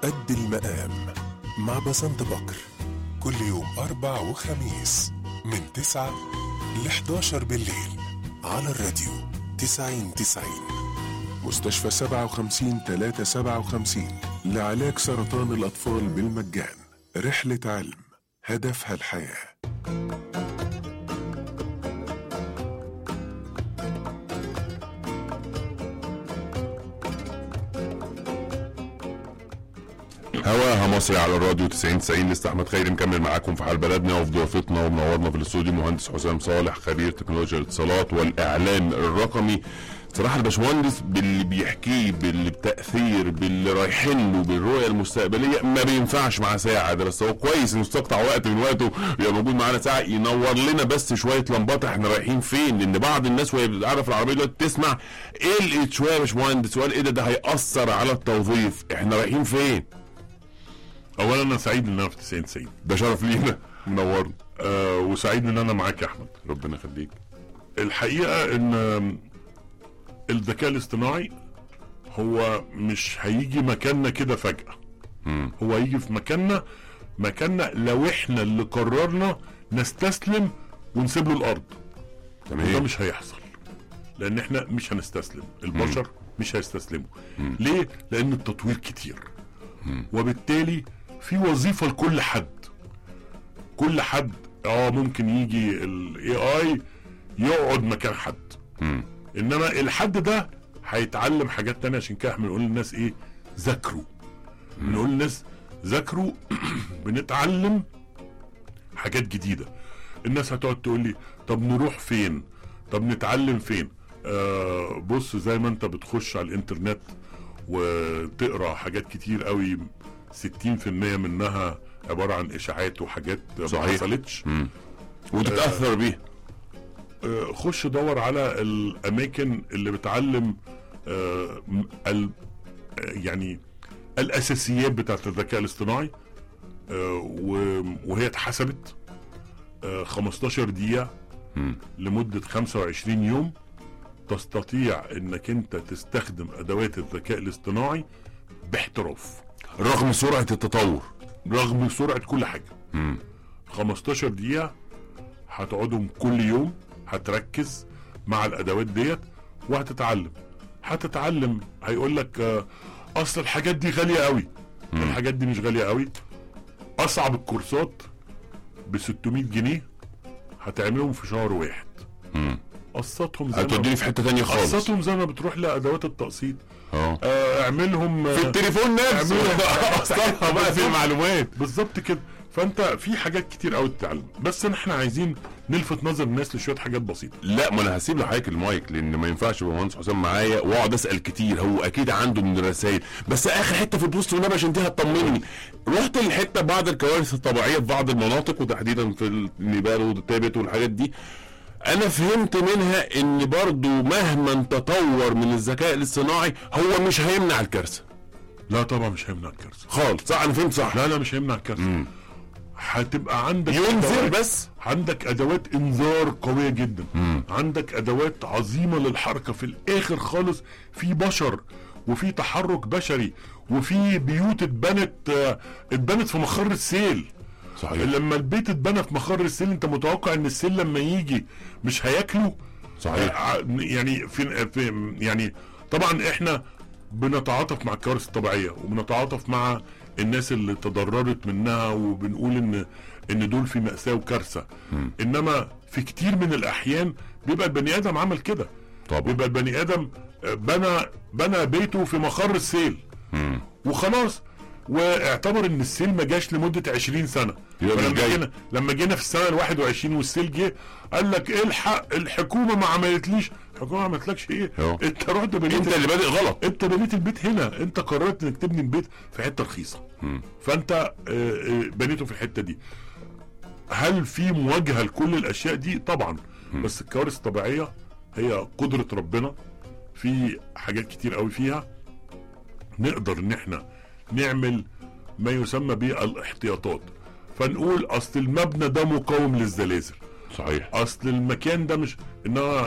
قد المقام مع بسنت بكر، كل يوم 4 وخميس من 9 ل 11 بالليل على الراديو 90-90. مستشفى 57-357 لعلاج سرطان الأطفال بالمجان. رحلة علم هدفها الحياة. هواها مصري على الراديو 90-90. لسه احمد خيري مكمل معاكم في حال بلدنا، وفي ضيافتنا ومنورنا في الاستوديو مهندس حسام صالح، خبير تكنولوجيا الاتصالات والاعلام الرقمي. صراحه الباشمهندس باللي بيحكيه، باللي بتاثير، باللي رايحين له، بالرؤيه المستقبليه ما بينفعش مع ساعه ده، بس هو كويس انه استقطع وقت من وقته يبقى موجود معانا ساعه ينور لنا بس شويه لمبات احنا رايحين فين. لان بعض الناس وهي قاعده في العربيه دلوقتي تسمع ايه شويه يا باشمهندس، وقال ايه ده هيأثر على التوظيف، احنا رايحين فين؟ اولا انا سعيد ان انا في 90-90. ده شرف لينا، منورنا. وسعيد ان انا معاك يا احمد. ربنا يخليك. الحقيقه ان الذكاء الاصطناعي هو مش هيجي مكاننا كده فجأة. هو هيجي في مكاننا لو احنا اللي قررنا نستسلم ونسيب له الارض. تمام. ده مش هيحصل، لان احنا مش هنستسلم، البشر مش هيستسلموا. ليه؟ لان التطوير كتير، وبالتالي في وظيفة لكل حد. كل حد ممكن يجي الاي اي يقعد مكان حد، انما الحد ده هيتعلم حاجات تانية. عشان كده احنا بنقول للناس ايه؟ ذاكروا. بنقول للناس ذاكروا. بنتعلم حاجات جديدة. الناس هتقعد تقول لي طب نروح فين؟ طب نتعلم فين؟ بص، زي ما انت بتخش على الانترنت وتقرأ حاجات كتير قوي، 60% منها عبارة عن اشاعات وحاجات ما حصلتش وتتأثر بيها. خش دور على الاماكن اللي بتعلم يعني الاساسيات بتاعت الذكاء الاصطناعي، وهي اتحسبت 15 دقيقة لمدة 25 يوم تستطيع انك انت تستخدم ادوات الذكاء الاصطناعي باحتراف، رغم سرعة التطور، رغم سرعة كل حاجة. 15 دقيقة هتقعدهم كل يوم، هتركز مع الادوات ديت هتتعلم. هيقول لك اصل الحاجات دي غالية قوي. الحاجات دي مش غالية قوي. اصعب الكورسات ب600 جنيه هتعملهم في شهر واحد. قصتهم زي هتوديني في حتة تانية خالص. قصتهم زي ما بتروح لادوات التقسيط. اعملهم في التليفون نفسه. اعملها بقى في المعلومات بالظبط كده. فانت في حاجات كتير قوي تتعلم، بس احنا عايزين نلفت نظر الناس لشويه حاجات بسيطه. لا، ما انا هسيب لحضرتك المايك، لان ما ينفعش يبقى مهندس حسام معايا واقعد اسال كتير. هو اكيد عنده من الرسائل، بس اخر حته في البوست والنبي عشان دي هتطمني. رحت للحته بعض الكوارث الطبيعيه في بعض المناطق، وتحديدا في النيبال والتابت والحاجات دي، انا فهمت منها ان برضو مهما تطور من الذكاء الاصطناعي هو مش هيمنع الكارثه. لا طبعا مش هيمنع الكارثه خالص. صح؟ انا فهمت صح؟ لا مش هيمنع الكارثه. هتبقى عندك ينذر، بس عندك ادوات انذار قويه جدا. عندك ادوات عظيمه للحركه. في الاخر خالص في بشر، وفي تحرك بشري، وفي بيوت اتبنت في مخر السيل. صحيح. لما البيت اتبنى في مخر السيل، انت متوقع ان السيل لما يجي مش هياكله؟ صحيح. يعني يعني طبعا احنا بنتعاطف مع الكوارث الطبيعيه، وبنتعاطف مع الناس اللي تضررت منها، وبنقول ان دول في مأساة وكارثة. انما في كتير من الاحيان بيبقى البني ادم عمل كده. طبعا. بيبقى البني ادم بنى بيته في مخر السيل وخلاص، واعتبر ان السيل ما جاش لمدة 20 سنة. لما جينا في السنة 21 والسيل جه، قال لك الحق الحكومة ما عملتليش. الحكومة ما عملتلكش ايه؟ انت رحت بنيت، انت اللي بادئ غلط. انت بنيت البيت هنا، انت قررت انك تبني البيت في حتة رخيصة. فانت بنيته في الحتة دي. هل في مواجهة لكل الاشياء دي؟ طبعا. بس الكوارث الطبيعية هي قدرة ربنا، في حاجات كتير قوي فيها نقدر ان احنا نعمل ما يسمى بالاحتياطات. فنقول اصل المبنى ده مقاوم للزلازل. صحيح. اصل المكان ده مش، انما